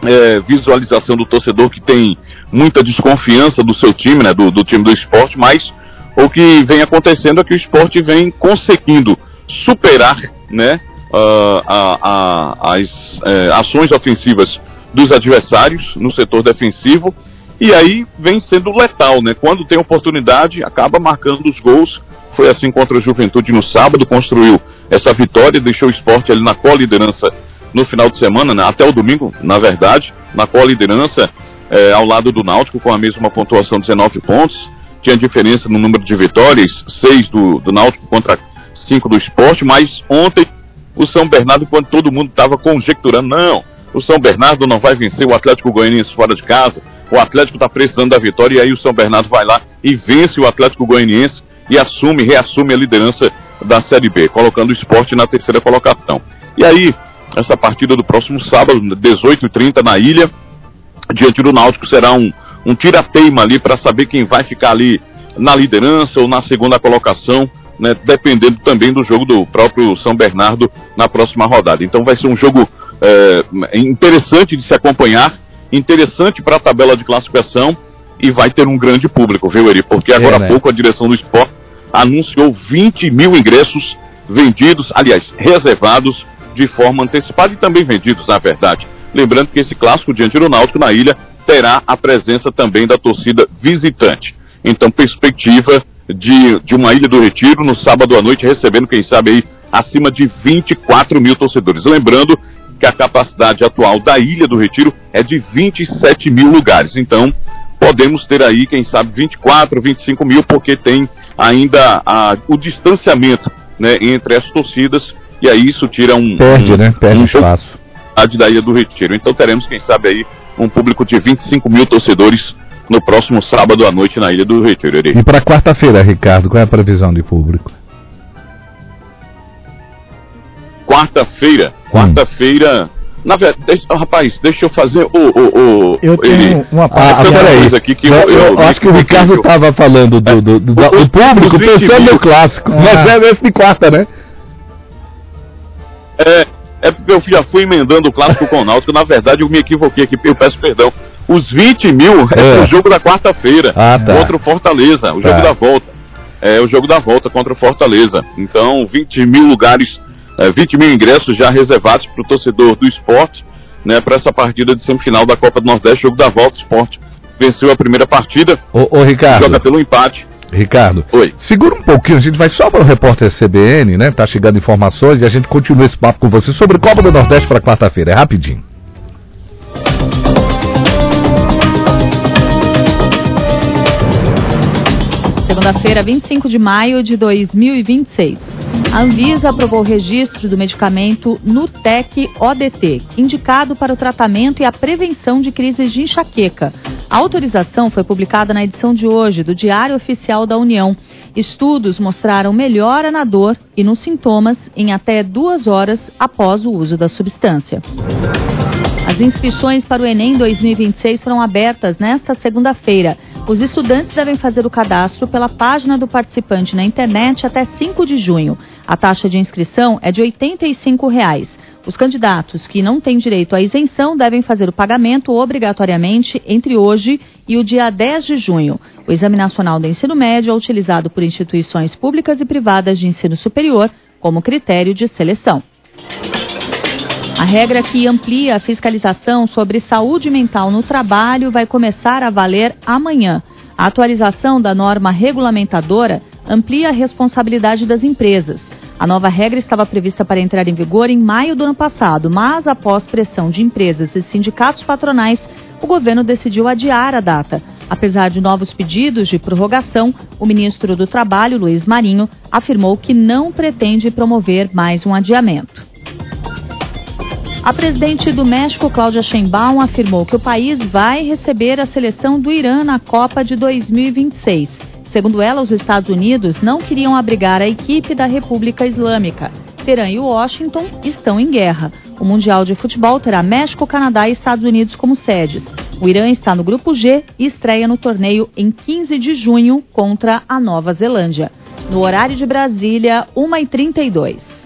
visualização do torcedor que tem muita desconfiança do seu time, né, do time do Sport, mas o que vem acontecendo é que o Sport vem conseguindo superar, né, as ações ofensivas dos adversários no setor defensivo, e aí vem sendo letal, né? Quando tem oportunidade, acaba marcando os gols. Foi assim contra o Juventude no sábado, construiu essa vitória, deixou o Sport ali na co-liderança no final de semana, né? Até o domingo, na verdade, na co-liderança, ao lado do Náutico, com a mesma pontuação, 19 pontos. Tinha diferença no número de vitórias, 6 do Náutico contra 5 do Sport, mas ontem o São Bernardo, quando todo mundo estava conjecturando, não, o São Bernardo não vai vencer o Atlético Goianiense fora de casa, o Atlético está precisando da vitória, e aí o São Bernardo vai lá e vence o Atlético Goianiense e reassume a liderança da Série B, colocando o Sport na terceira colocação. E aí, essa partida do próximo sábado, 18h30 na Ilha, diante do Náutico, será um tira-teima ali para saber quem vai ficar ali na liderança ou na segunda colocação, né, dependendo também do jogo do próprio São Bernardo na próxima rodada. Então vai ser um jogo interessante de se acompanhar, interessante para a tabela de classificação, e vai ter um grande público, viu, Eri? Porque agora há pouco a direção do Sport anunciou 20 mil ingressos vendidos, aliás, reservados de forma antecipada e também vendidos, na verdade. Lembrando que esse clássico diante do Náutico na Ilha terá a presença também da torcida visitante. Então, perspectiva de uma Ilha do Retiro no sábado à noite, recebendo, quem sabe, aí acima de 24 mil torcedores. Lembrando que a capacidade atual da Ilha do Retiro é de 27 mil lugares. Então, podemos ter aí, quem sabe, 24, 25 mil, porque tem ainda o distanciamento, né, entre as torcidas, e aí isso tira Perde espaço. Da Ilha do Retiro. Então teremos, quem sabe, aí um público de 25 mil torcedores no próximo sábado à noite na Ilha do Retiro. E para quarta-feira, Ricardo, qual é a previsão de público? Quarta-feira, na verdade, rapaz, deixa eu fazer eu tenho uma coisa aqui que eu acho que o Ricardo estava falando do público pensando no clássico, mas é esse de quarta, né? É porque eu já fui emendando o clássico com o Náutico. Na verdade, eu me equivoquei aqui, eu peço perdão. Os 20 mil é o jogo da quarta-feira, contra o Fortaleza, o jogo da volta. É o jogo da volta contra o Fortaleza. Então, 20 mil lugares, 20 mil ingressos já reservados para o torcedor do Sport, né, para essa partida de semifinal da Copa do Nordeste, jogo da volta. O Sport venceu a primeira partida, Ricardo, joga pelo empate. Ricardo, oi. Segura um pouquinho, a gente vai só para o repórter CBN, né? Tá chegando informações e a gente continua esse papo com você sobre Copa do Nordeste para quarta-feira. É rapidinho. Segunda-feira, 25 de maio de 2026. A Anvisa aprovou o registro do medicamento Nurtec ODT, indicado para o tratamento e a prevenção de crises de enxaqueca. A autorização foi publicada na edição de hoje do Diário Oficial da União. Estudos mostraram melhora na dor e nos sintomas em até 2 horas após o uso da substância. As inscrições para o Enem 2026 foram abertas nesta segunda-feira. Os estudantes devem fazer o cadastro pela página do participante na internet até 5 de junho. A taxa de inscrição é de R$ 85. Os candidatos que não têm direito à isenção devem fazer o pagamento obrigatoriamente entre hoje e o dia 10 de junho. O Exame Nacional do Ensino Médio é utilizado por instituições públicas e privadas de ensino superior como critério de seleção. A regra que amplia a fiscalização sobre saúde mental no trabalho vai começar a valer amanhã. A atualização da norma regulamentadora amplia a responsabilidade das empresas. A nova regra estava prevista para entrar em vigor em maio do ano passado, mas após pressão de empresas e sindicatos patronais, o governo decidiu adiar a data. Apesar de novos pedidos de prorrogação, o ministro do Trabalho, Luiz Marinho, afirmou que não pretende promover mais um adiamento. A presidente do México, Cláudia Sheinbaum, afirmou que o país vai receber a seleção do Irã na Copa de 2026. Segundo ela, os Estados Unidos não queriam abrigar a equipe da República Islâmica. Teherã e Washington estão em guerra. O Mundial de Futebol terá México, Canadá e Estados Unidos como sedes. O Irã está no Grupo G e estreia no torneio em 15 de junho contra a Nova Zelândia. No horário de Brasília, 1h32.